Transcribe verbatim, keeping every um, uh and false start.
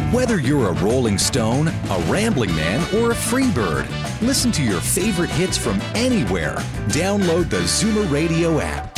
Whether you're a Rolling Stone, a Rambling Man, or a Freebird, listen to your favorite hits from anywhere. Download the Zoomer Radio app.